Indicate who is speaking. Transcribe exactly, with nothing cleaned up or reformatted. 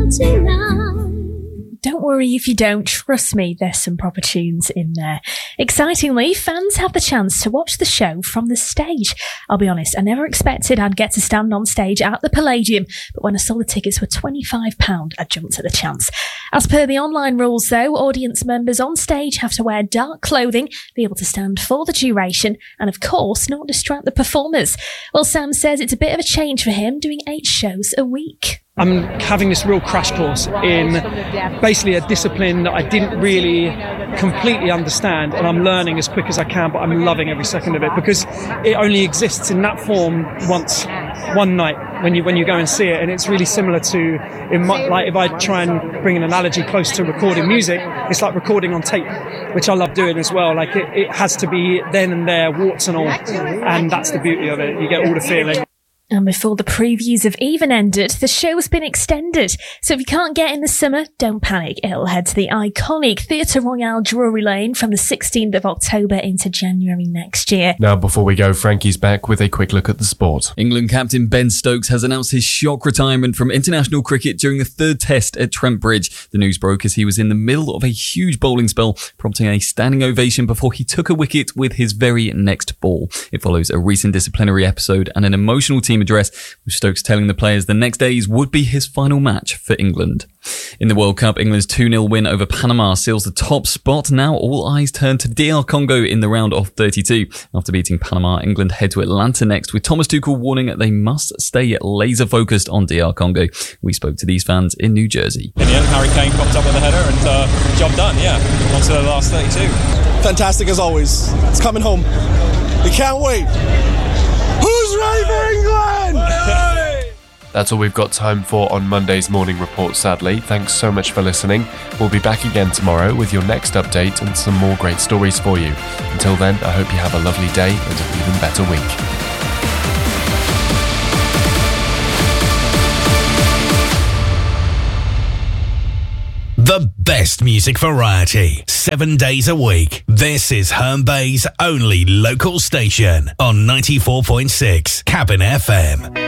Speaker 1: tonight.
Speaker 2: Don't worry if you don't. Trust me, there's some proper tunes in there. Excitingly, fans have the chance to watch the show from the stage. I'll be honest, I never expected I'd get to stand on stage at the Palladium, but when I saw the tickets were twenty-five pounds, I jumped at the chance. As per the online rules though, audience members on stage have to wear dark clothing, be able to stand for the duration, and of course not distract the performers. Well, Sam says it's a bit of a change for him, doing eight shows a week.
Speaker 3: I'm having this real crash course in basically a discipline that I didn't really completely understand, and I'm learning as quick as I can, but I'm loving every second of it because it only exists in that form once, one night when you when you go and see it. And it's really similar to, in my, like if I try and bring an analogy close to recording music, it's like recording on tape, which I love doing as well. Like it, it has to be then and there, warts and all, and that's the beauty of it. You get all the feeling.
Speaker 2: And before the previews have even ended, the show's been extended. So if you can't get in the summer, don't panic. It'll head to the iconic Theatre Royal Drury Lane from the sixteenth of October into January next year.
Speaker 4: Now, before we go, Frankie's back with a quick look at the sport.
Speaker 5: England captain Ben Stokes has announced his shock retirement from international cricket during the third test at Trent Bridge. The news broke as he was in the middle of a huge bowling spell, prompting a standing ovation before he took a wicket with his very next ball. It follows a recent disciplinary episode and an emotional team address, with Stokes telling the players the next days would be his final match for England. In the World Cup, England's two nil win over Panama seals the top spot. Now all eyes turn to D R Congo in the round of thirty-two. After beating Panama, England head to Atlanta next, with Thomas Tuchel warning that they must stay laser focused on D R Congo. We spoke to these fans in New Jersey.
Speaker 6: In the end, Harry Kane popped up with a header and uh, job done, yeah. On to the last thirty-two.
Speaker 7: Fantastic as always. It's coming home. We can't wait. Who's ready for England?
Speaker 4: That's all we've got time for on Monday's Morning Report, sadly. Thanks so much for listening. We'll be back again tomorrow with your next update and some more great stories for you. Until then, I hope you have a lovely day and an even better week.
Speaker 8: The best music variety, seven days a week. This is Herne Bay's only local station on ninety-four point six Cabin F M.